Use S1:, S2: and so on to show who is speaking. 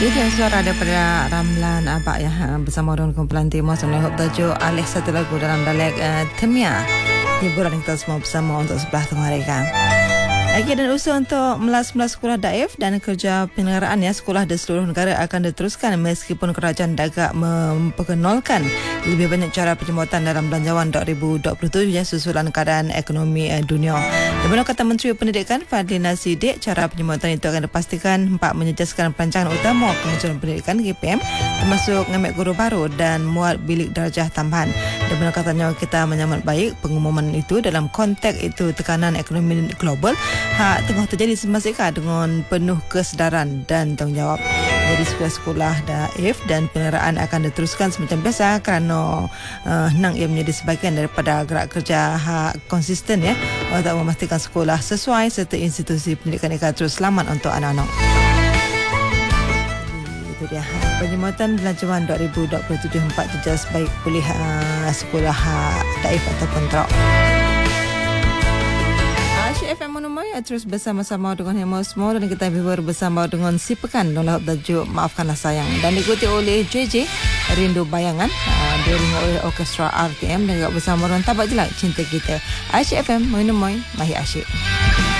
S1: Itu suara daripada Ramlan Abak ya, bersama dengan kumpulan Timur Semua Hub tajuk Alih satu lagu dalam dialek Temia. Hiburan kita semua bersama untuk sebelah tengah mereka. Lagi dan usaha untuk melas-melas sekolah daif dan kerja penyelenggaraan ya sekolah di seluruh negara akan diteruskan meskipun kerajaan agak memperkenalkan lebih banyak cara penjemputan dalam belanjawan 2027 ya susulan keadaan ekonomi dunia. Di mana kata Menteri Pendidikan Fadlina Sidik, cara penjemputan itu akan dipastikan menyejaskan perancangan utama Kementerian Pendidikan KPM termasuk mengambil guru baru dan muat bilik darjah tambahan. Di mana katanya kita menyambut baik pengumuman itu dalam konteks itu tekanan ekonomi global tengah terjadi semasa dengan penuh kesedaran dan tanggungjawab. Jadi sekolah-sekolah daif dan penyelenggaraan akan diteruskan semacam biasa kerana henang ia menjadi sebahagian daripada gerak kerja konsisten ya untuk memastikan sekolah sesuai serta institusi pendidikan akan terus selamat untuk anak-anak. Itu dia penjemputan belanjawan 2027 4 jejas baik pulih sekolah daif ataupun terok. FM Monomoi terus bersama-sama dengan Hemos Mo dan kita berbual bersama dengan Si Pekan dalam tajuk Maafkanlah Sayang dan diikuti oleh JJ Rindu Bayangan diiringi oleh Orkestra RTM dan juga bersama dengan Tabak Jelak Cinta Kita. Aisyah FM Monomoi Mahi Asyik.